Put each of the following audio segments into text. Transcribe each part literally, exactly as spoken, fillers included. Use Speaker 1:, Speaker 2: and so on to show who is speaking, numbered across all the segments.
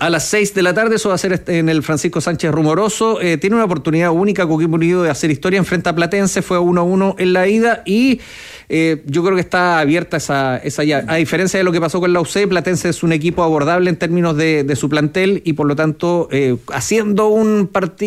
Speaker 1: A las seis de la tarde, eso va a ser en el Francisco Sánchez Rumoroso. Eh, tiene una oportunidad única Coquimbo Unido de hacer historia. Enfrenta a Platense, fue uno a uno en la ida y eh, yo creo que está abierta esa, esa llave. A diferencia de lo que pasó con la U C, Platense es un equipo abordable en términos de, de su plantel y por lo tanto, eh, haciendo un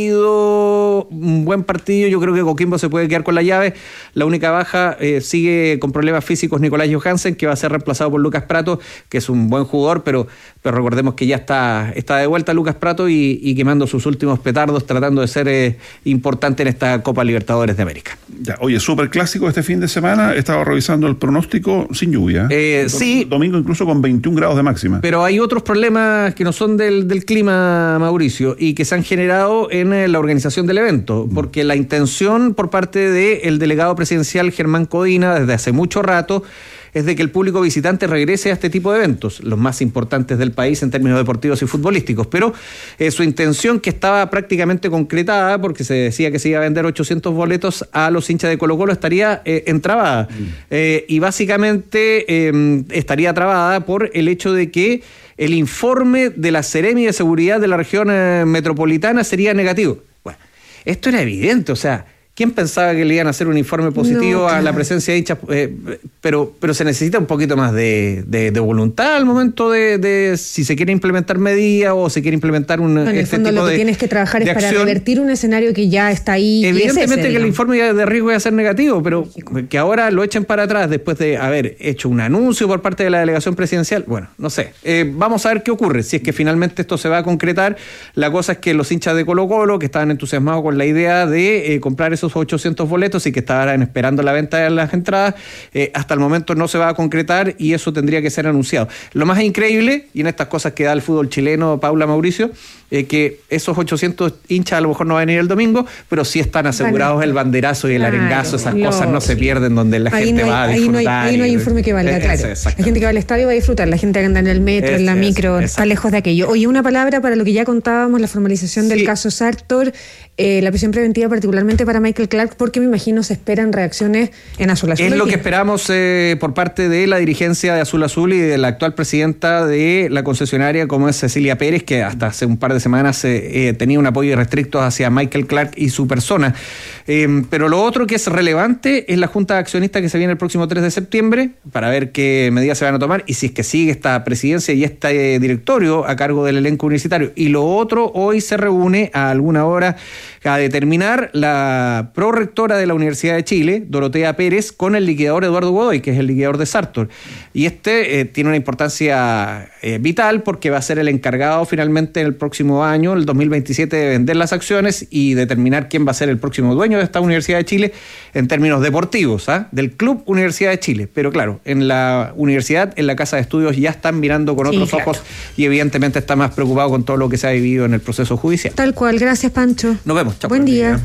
Speaker 1: partido, un buen partido, yo creo que Coquimbo se puede quedar con la llave. La única baja eh, sigue con problemas físicos Nicolás Johansen, que va a ser reemplazado por Lucas Prato, que es un buen jugador, pero, pero recordemos que ya está Está de vuelta Lucas Prato y, y quemando sus últimos petardos, tratando de ser eh, importante en esta Copa Libertadores de América.
Speaker 2: Ya, oye, súper clásico este fin de semana. Estaba revisando el pronóstico sin lluvia.
Speaker 1: Eh, sí.
Speaker 2: Domingo incluso con veintiún grados de máxima.
Speaker 1: Pero hay otros problemas que no son del, del clima, Mauricio, y que se han generado en eh, la organización del evento, porque la intención por parte del delegado presidencial Germán Codina desde hace mucho rato es de que el público visitante regrese a este tipo de eventos, los más importantes del país en términos deportivos y futbolísticos, pero eh, su intención, que estaba prácticamente concretada, porque se decía que se iba a vender ochocientos boletos a los hinchas de Colo Colo, estaría eh, entrabada, mm. eh, y básicamente eh, estaría trabada por el hecho de que el informe de la Seremi de Seguridad de la región eh, metropolitana sería negativo. Bueno, esto era evidente, o sea, ¿quién pensaba que le iban a hacer un informe positivo no, claro. a la presencia de hinchas? Eh, pero, pero se necesita un poquito más de, de, de voluntad al momento de, de si se quiere implementar medidas o se quiere implementar un
Speaker 3: no, en
Speaker 1: este
Speaker 3: el fondo
Speaker 1: tipo
Speaker 3: lo que
Speaker 1: de,
Speaker 3: tienes que trabajar es para
Speaker 1: acción.
Speaker 3: revertir un escenario que ya está ahí.
Speaker 1: Evidentemente
Speaker 3: es ese,
Speaker 1: que
Speaker 3: digamos.
Speaker 1: el informe de riesgo iba a ser negativo, pero que ahora lo echen para atrás después de haber hecho un anuncio por parte de la delegación presidencial. Bueno, no sé. Eh, vamos a ver qué ocurre. Si es que finalmente esto se va a concretar, la cosa es que los hinchas de Colo Colo, que estaban entusiasmados con la idea de eh, comprar esos ochocientos boletos y que estaban esperando la venta de las entradas, eh, hasta el momento no se va a concretar y eso tendría que ser anunciado. Lo más increíble, y en estas cosas que da el fútbol chileno, Paula, Mauricio, eh, que esos ochocientos hinchas a lo mejor no van a ir el domingo, pero sí están asegurados el banderazo y el claro, arengazo, esas lógico. Cosas no se pierden donde la ahí gente no hay, va a disfrutar.
Speaker 3: Ahí no hay, ahí no hay informe que valga, claro. La gente que va al estadio va a disfrutar, la gente que anda en el metro, es, en la es, micro, es, está lejos de aquello. Oye, una palabra para lo que ya contábamos, la formalización del sí. caso Sartor, eh, la prisión preventiva particularmente para Michael Clark, porque me imagino se esperan reacciones en Azul Azul.
Speaker 1: Es lo que esperamos eh, por parte de la dirigencia de Azul Azul y de la actual presidenta de la concesionaria, como es Cecilia Pérez, que hasta hace un par de semanas eh, tenía un apoyo irrestricto hacia Michael Clark y su persona. Eh, pero lo otro que es relevante es la Junta de Accionistas que se viene el próximo tres de septiembre para ver qué medidas se van a tomar y si es que sigue esta presidencia y este directorio a cargo del elenco universitario. Y lo otro, hoy se reúne a alguna hora a determinar la prorectora de la Universidad de Chile, Dorotea Pérez, con el liquidador Eduardo Godoy, que es el liquidador de Sartor. Y este eh, tiene una importancia eh, vital porque va a ser el encargado finalmente en el próximo año, el dos mil veintisiete, de vender las acciones y determinar quién va a ser el próximo dueño de esta Universidad de Chile en términos deportivos, ¿ah? Del Club Universidad de Chile. Pero claro, en la universidad, en la Casa de Estudios, ya están mirando con otros sí, claro. ojos y evidentemente está más preocupado con todo lo que se ha vivido en el proceso judicial.
Speaker 3: Tal cual. Gracias, Pancho.
Speaker 1: Nos vemos. Chao.
Speaker 3: Buen día.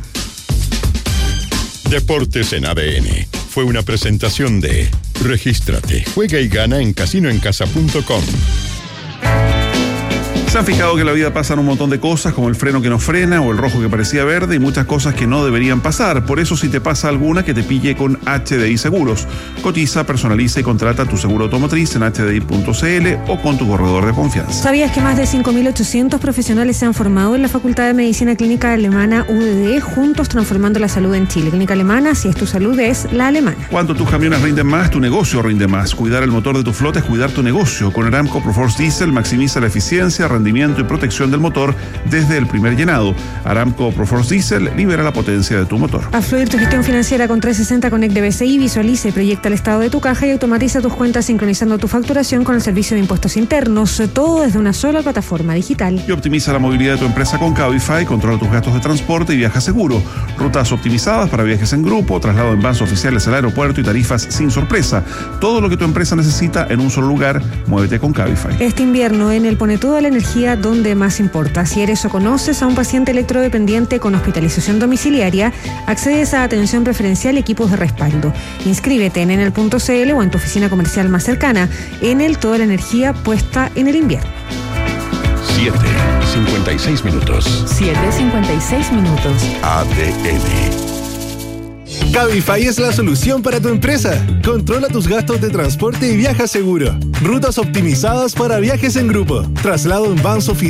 Speaker 4: Deportes en A D N. Fue una presentación de Regístrate, juega y gana en casino en casa punto com.
Speaker 2: ¿Se han fijado que en la vida pasan un montón de cosas, como el freno que no frena o el rojo que parecía verde y muchas cosas que no deberían pasar? Por eso, si te pasa alguna, que te pille con H D I Seguros. Cotiza, personaliza y contrata tu seguro automotriz en h d i punto c l o con tu corredor de confianza.
Speaker 3: ¿Sabías que más de cinco mil ochocientos profesionales se han formado en la Facultad de Medicina Clínica Alemana U D D, juntos transformando la salud en Chile? Clínica Alemana, si es tu salud, es la alemana.
Speaker 2: Cuando tus camiones rinden más, tu negocio rinde más. Cuidar el motor de tu flota es cuidar tu negocio. Con Aramco Proforce Diesel maximiza la eficiencia, rendimiento y protección del motor desde el primer llenado. Aramco Proforce Diesel libera la potencia de tu motor.
Speaker 3: A fluir tu gestión financiera con trescientos sesenta Connect de B C I, visualiza y proyecta el estado de tu caja y automatiza tus cuentas sincronizando tu facturación con el servicio de impuestos internos. Todo desde una sola plataforma digital.
Speaker 2: Y optimiza la movilidad de tu empresa con Cabify, controla tus gastos de transporte y viaja seguro. Rutas optimizadas para viajes en grupo, traslado en vans oficiales al aeropuerto y tarifas sin sorpresa. Todo lo que tu empresa necesita en un solo lugar. Muévete con Cabify.
Speaker 3: Este invierno en el Pone Toda la Energía donde más importa. Si eres o conoces a un paciente electrodependiente con hospitalización domiciliaria, accedes a atención preferencial y equipos de respaldo. Inscríbete en enel punto c l o en tu oficina comercial más cercana. Enel, toda la energía puesta en el invierno.
Speaker 4: siete cincuenta y seis minutos.
Speaker 5: siete cincuenta y seis minutos.
Speaker 4: A D N.
Speaker 6: Cabify es la solución para tu empresa. Controla tus gastos de transporte y viaja seguro. Rutas optimizadas para viajes en grupo. Traslado en vans oficiales.